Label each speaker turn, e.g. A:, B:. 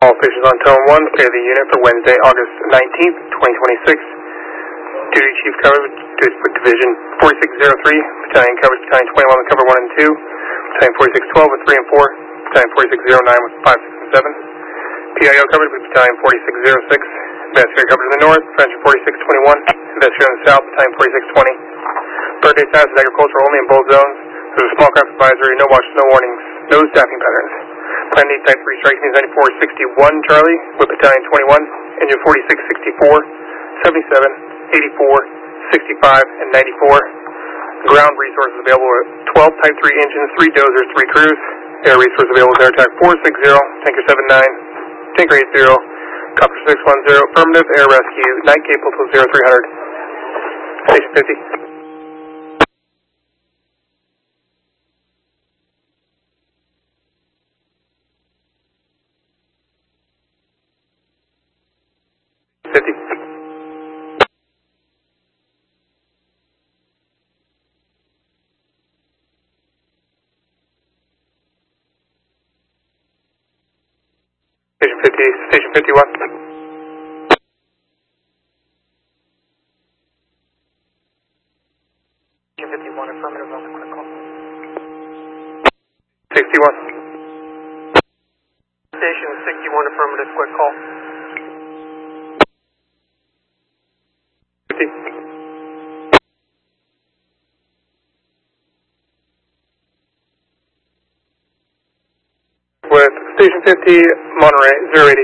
A: All officials on Tone 1, clear the unit for Wednesday, August 19th, 2026. Duty Chief coverage, Division 4603, Battalion coverage, Battalion 21 with cover 1 and 2, Battalion 4612 with 3 and 4, Battalion 4609 with 5, 6, and 7. PIO coverage with Battalion 4606, Investigator coverage in the north, Infantry 4621, Investigator in the south, Battalion 4620. Third day status is agricultural only in both zones. There's a small craft advisory, no watches, no warnings, no staffing patterns. Plan D Type 3 strike means 9461 Charlie with Battalion 21, Engine 4664, 77, 84, 65, and 94. Ground resources available at 12 Type 3 engines, 3 dozers, 3 crews. Air resources available at Air Attack 460, Tanker 79, Tanker 80, Copter 610, affirmative, Air Rescue, night capable till 0300. Station 50. 50. 50, Station 51. Station 51, affirmative on the quick call. 61. Station 61, affirmative, quick call. 50. With Station 50, Monterey, 080.